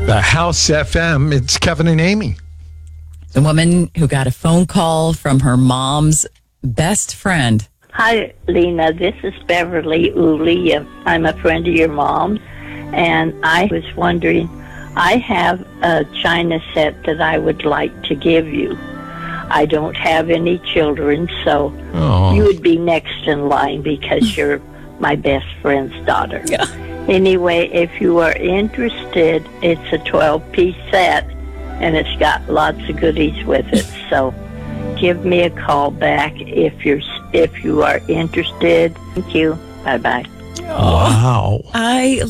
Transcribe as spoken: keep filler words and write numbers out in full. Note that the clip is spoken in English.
The House F M. It's Kevin and Amy. The woman who got a phone call from her mom's best friend. Hi, Lena. This is Beverly Uli. I'm a friend of your mom's, and I was wondering, I have a china set that I would like to give you. I don't have any children, so Oh. you would be next in line because you're my best friend's daughter. Yeah. Anyway, if you are interested, it's a twelve-piece set, and it's got lots of goodies with it. So give me a call back if you're if you are interested. Thank you. Bye-bye. Wow. I